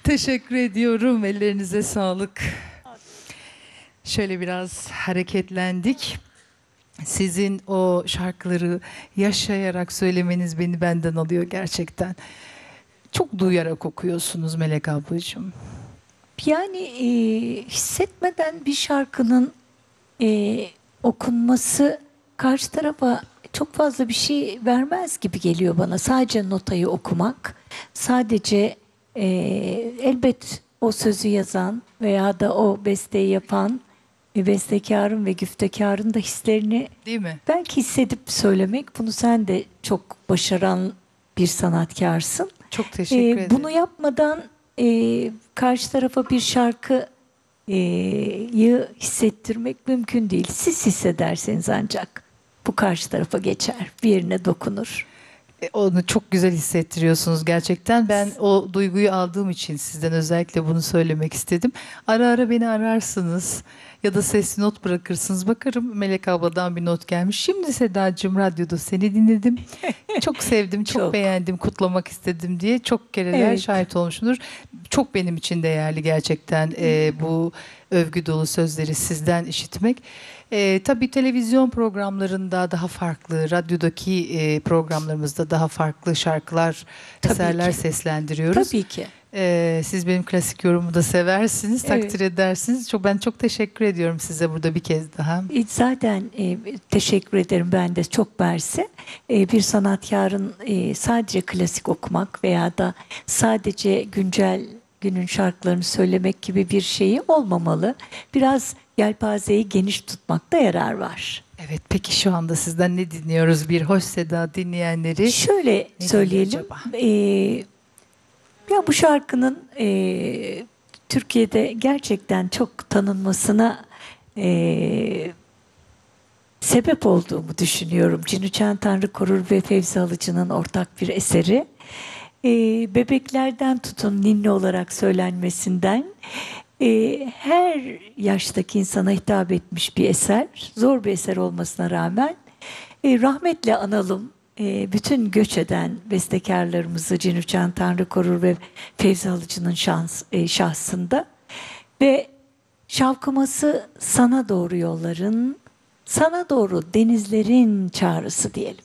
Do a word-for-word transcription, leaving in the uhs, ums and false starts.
Teşekkür ediyorum. Ellerinize sağlık. Şöyle biraz hareketlendik. Sizin o şarkıları yaşayarak söylemeniz beni benden alıyor gerçekten. Çok duyarak okuyorsunuz Melek ablacığım. Yani e, hissetmeden bir şarkının e, okunması karşı tarafa çok fazla bir şey vermez gibi geliyor bana. Sadece notayı okumak, sadece e, elbet o sözü yazan veya da o besteyi yapan e, bestekarın ve güftekarın da hislerini Değil mi? belki hissedip söylemek. Bunu sen de çok başaran bir sanatkarsın. Çok teşekkür Ee, ederim. bunu yapmadan e, karşı tarafa bir şarkıyı hissettirmek mümkün değil. Siz hissederseniz ancak bu karşı tarafa geçer, bir yerine dokunur. E, Onu çok güzel hissettiriyorsunuz gerçekten. Ben o duyguyu aldığım için sizden özellikle bunu söylemek istedim. Ara ara beni ararsınız ya da sesli not bırakırsınız. Bakarım Melek abladan bir not gelmiş. Şimdi Sedacığım radyoda seni dinledim. Çok sevdim, çok, Çok. beğendim, kutlamak istedim diye çok kereler Evet. şahit olmuşumdur. Çok benim için değerli gerçekten e, bu övgü dolu sözleri sizden işitmek. E, tabii televizyon programlarında daha farklı, radyodaki e, programlarımızda daha farklı şarkılar, Tabii eserler ki. seslendiriyoruz. Tabii ki. E, siz benim klasik yorumumu da seversiniz, Evet. takdir edersiniz. Çok, ben çok teşekkür ediyorum size burada bir kez daha. E, Zaten e, teşekkür ederim ben de çok mersi. E, bir sanatkarın e, sadece klasik okumak veya da sadece güncel günün şarkılarını söylemek gibi bir şeyi olmamalı. Biraz yelpazeyi geniş tutmakta yarar var. Evet, peki şu anda sizden ne dinliyoruz? Bir hoş seda dinleyenleri. Şöyle Ne söyleyelim. diyor acaba? e, ya bu şarkının e, Türkiye'de gerçekten çok tanınmasına e, sebep olduğumu düşünüyorum. Cinüçen Tanrı Korur ve Fevzi Alıcı'nın ortak bir eseri. Ee, bebeklerden tutun ninni olarak söylenmesinden e, her yaştaki insana hitap etmiş bir eser. Zor bir eser olmasına rağmen e, rahmetle analım e, bütün göç eden bestekarlarımızı Cinüçen Tanrı Korur ve Fevzi Alıcı'nın şans, e, şahsında ve şavkıması sana doğru yolların, sana doğru denizlerin çağrısı diyelim.